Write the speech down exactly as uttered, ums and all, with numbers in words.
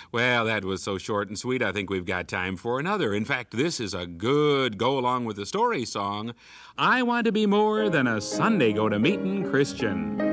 Well, that was so short and sweet, I think we've got time for another. In fact, this is a good go-along with the story song. I want to be more than a Sunday go-to-meetin' Christian.